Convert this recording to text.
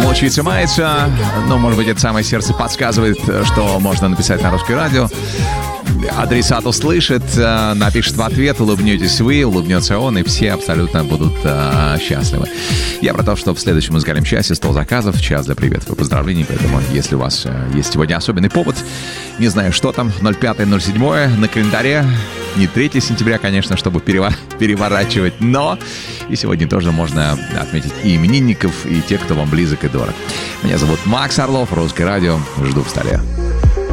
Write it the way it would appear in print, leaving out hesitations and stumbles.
получиться мается. Но, может быть, это самое сердце подсказывает, что можно написать на Русское радио. Адресат услышит, напишет в ответ, улыбнетесь вы, улыбнется он, и все абсолютно будут счастливы. Я про то, что в следующем музыкальном часе 100 заказов, час для приветов и поздравлений, поэтому если у вас есть сегодня особенный повод, не знаю, что там, 05-07 на календаре, не 3 сентября, конечно, чтобы переворачивать, но и сегодня тоже можно отметить и именинников, и тех, кто вам близок и дорог. Меня зовут Макс Орлов, Русское радио, жду в столе.